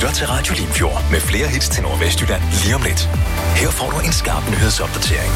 lytter til Radio Limfjord med flere hits til Nordvestjylland lige om lidt. Her får du en skarp nyhedsopdatering.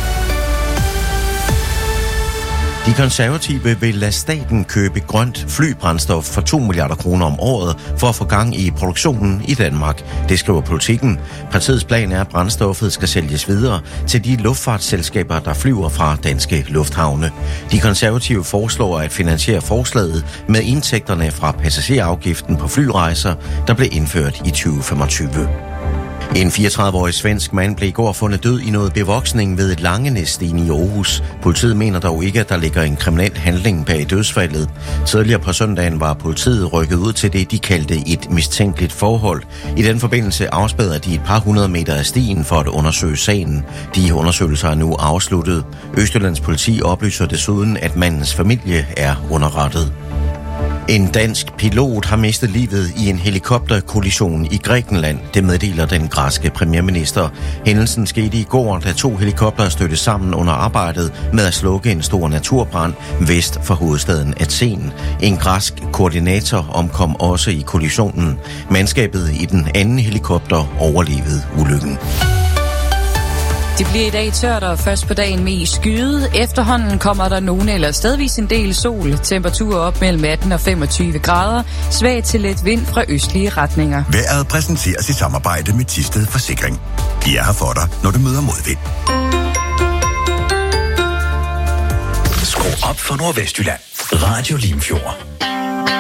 De konservative vil lade staten købe grønt flybrændstof for 2 milliarder kroner om året for at få gang i produktionen i Danmark. Det skriver Politikken. Partiets plan er, at brændstoffet skal sælges videre til de luftfartsselskaber, der flyver fra danske lufthavne. De konservative foreslår at finansiere forslaget med indtægterne fra passagerafgiften på flyrejser, der blev indført i 2025. En 34-årig svensk mand blev i går fundet død i noget bevoksning ved et Langenæssten i Aarhus. Politiet mener dog ikke, at der ligger en kriminel handling bag dødsfaldet. Tidligere på søndagen var politiet rykket ud til det, de kaldte et mistænkeligt forhold. I den forbindelse afspæder de et par 100 meter af stien for at undersøge sagen. De undersøgelser er nu afsluttet. Østjyllands politi oplyser desuden, at mandens familie er underrettet. En dansk pilot har mistet livet i en helikopterkollision i Grækenland, det meddeler den græske premierminister. Hændelsen skete i går, da 2 helikoptere stødte sammen under arbejdet med at slukke en stor naturbrand vest for hovedstaden Athen. En græsk koordinator omkom også i kollisionen. Mandskabet i den anden helikopter overlevede ulykken. Det bliver i dag tørt og først på dagen mest skyet. Efterhånden kommer der nogen eller stedvis en del sol. Temperaturer op mellem 18 og 25 grader. Svag til let vind fra østlige retninger. Vejret præsenteres i samarbejde med Thisted Forsikring. De er her for dig, når du møder modvind. Skru op for Nordvestjylland. Radio Limfjord.